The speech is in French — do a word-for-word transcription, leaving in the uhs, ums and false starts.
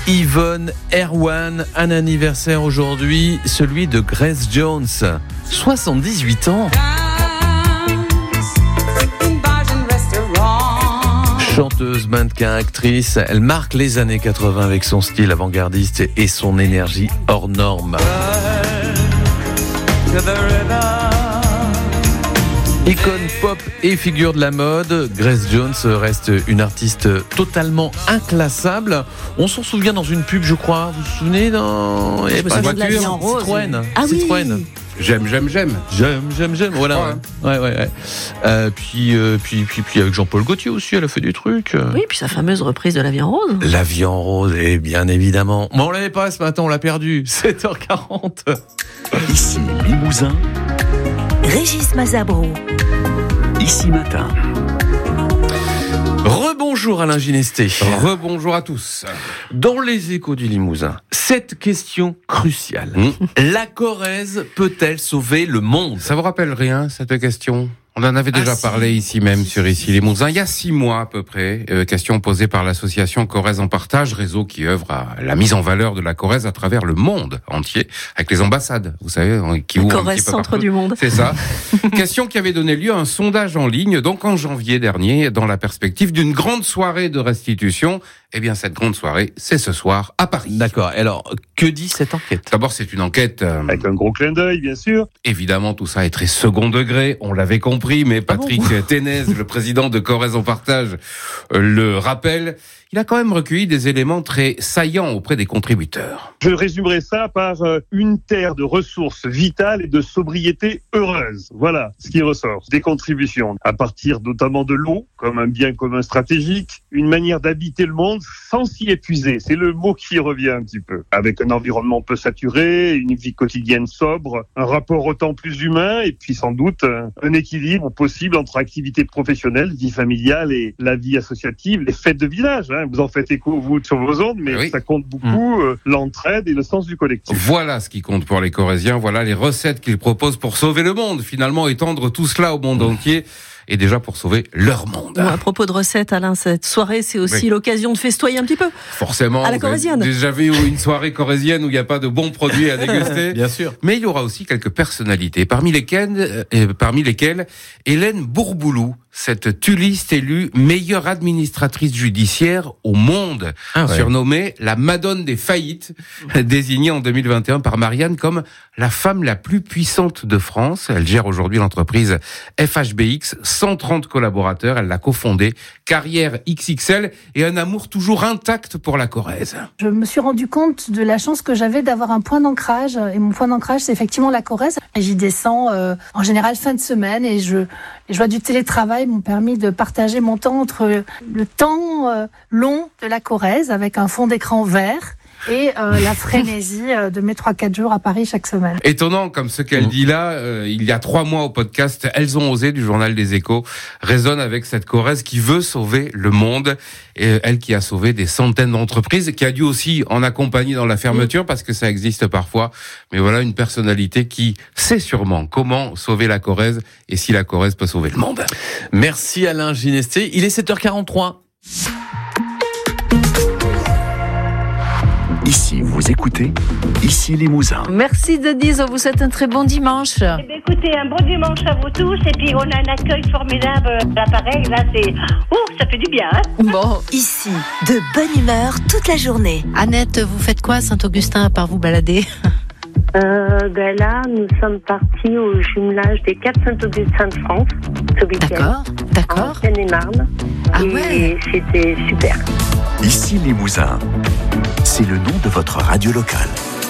Yvonne, Erwan, un anniversaire aujourd'hui, celui de Grace Jones, soixante-dix-huit ans. Chanteuse, mannequin, actrice, elle marque les années quatre-vingts avec son style avant-gardiste et son énergie hors norme. Icône pop et figure de la mode, Grace Jones reste une artiste totalement inclassable. On s'en souvient dans une pub, je crois. Vous vous souvenez dans je me souviens de la vie en rose. Citroën. Ah Citroën. oui. J'aime, j'aime, j'aime. J'aime, j'aime, j'aime. Voilà. Ouais, ouais, ouais. ouais. Euh, puis, euh, puis, puis, puis, avec Jean-Paul Gaultier aussi, elle a fait des trucs. Oui, puis sa fameuse reprise de La vie en rose. La vie en rose, et bien évidemment. Mais on l'avait pas ce matin, on l'a perdu. sept heures quarante. Ici Limousin. Régis Mazabro. Ici Matin. Rebonjour Alain Ginesté. Rebonjour à tous. Dans les Échos du Limousin, cette question cruciale. Mmh. La Corrèze peut-elle sauver le monde ? Ça vous rappelle rien, cette question ? On en avait déjà ah, parlé si. ici même sur Ici Limousin, il y a six mois à peu près. Euh, question posée par l'association Corrèze en Partage, réseau qui œuvre à la mise en valeur de la Corrèze à travers le monde entier, avec les ambassades, vous savez, qui ouvrent un Corrèze, petit peu centre partout. du monde. C'est ça. Question qui avait donné lieu à un sondage en ligne, donc en janvier dernier, dans la perspective d'une grande soirée de restitution. Eh bien, cette grande soirée, c'est ce soir à Paris. D'accord. Alors, que dit cette enquête ? D'abord, c'est une enquête... Euh, avec un gros clin d'œil, bien sûr. Évidemment, tout ça est très second degré, on l'avait compris, mais Patrick ah bon Ténez, le président de Corrèze en Partage, euh, le rappelle. Il a quand même recueilli des éléments très saillants auprès des contributeurs. Je résumerai ça par euh, une terre de ressources vitales et de sobriété heureuse. Voilà ce qui ressort des contributions, à partir notamment de l'eau, comme un bien commun stratégique, une manière d'habiter le monde sans s'y épuiser. C'est le mot qui revient un petit peu. Avec un environnement peu saturé, une vie quotidienne sobre, un rapport au temps plus humain, et puis sans doute un, un équilibre possible entre activité professionnelle, vie familiale et la vie associative, les fêtes de village, hein. Vous en faites écho, vous, sur vos ondes, mais oui. Ça compte beaucoup, mmh. euh, l'entraide et le sens du collectif. Voilà ce qui compte pour les Corréziens, voilà les recettes qu'ils proposent pour sauver le monde, finalement étendre tout cela au monde mmh. entier. Et déjà pour sauver leur monde. Bon, à propos de recettes, Alain, cette soirée, c'est aussi oui. l'occasion de festoyer un petit peu. Forcément. À la corrézienne. Déjà vu une soirée corrézienne où il n'y a pas de bons produits à déguster. Bien sûr. Mais il y aura aussi quelques personnalités, parmi lesquelles, euh, parmi lesquelles Hélène Bourboulou, cette tulliste élue meilleure administratrice judiciaire au monde, ah ouais. surnommée la Madone des faillites, désignée en deux mille vingt et un par Marianne comme la femme la plus puissante de France. Elle gère aujourd'hui l'entreprise F H B X, cent trente collaborateurs, elle l'a cofondée, carrière X X L et un amour toujours intact pour la Corrèze. Je me suis rendu compte de la chance que j'avais d'avoir un point d'ancrage, et mon point d'ancrage c'est effectivement la Corrèze. Et j'y descends euh, en général fin de semaine, et je, les joies du télétravail m'ont permis de partager mon temps entre le temps euh, long de la Corrèze avec un fond d'écran vert et euh, la frénésie de mes trois quatre jours à Paris chaque semaine. Étonnant comme ce qu'elle dit là, euh, il y a trois mois au podcast « Elles ont osé » du journal des Échos, résonne avec cette Corrèze qui veut sauver le monde, et elle qui a sauvé des centaines d'entreprises, qui a dû aussi en accompagner dans la fermeture, parce que ça existe parfois, mais voilà une personnalité qui sait sûrement comment sauver la Corrèze, et si la Corrèze peut sauver le monde. Merci Alain Ginesté, il est sept heures quarante-trois. Ici, vous écoutez Ici Limousin. Merci Denise, on vous souhaite un très bon dimanche. Eh bien, écoutez, un bon dimanche à vous tous. Et puis, on a un accueil formidable à l'appareil. Là, c'est... Ouh, ça fait du bien, hein. Bon. Ici, de bonne humeur toute la journée. Annette, vous faites quoi à Saint-Augustin à part vous balader ? Euh, ben là, nous sommes partis au jumelage des quatre Saint-Augustin de France, ce week-end. D'accord, d'accord. En Seine-et-Marne. Ah et ouais. C'était super. Ici Limousin, c'est le nom de votre radio locale.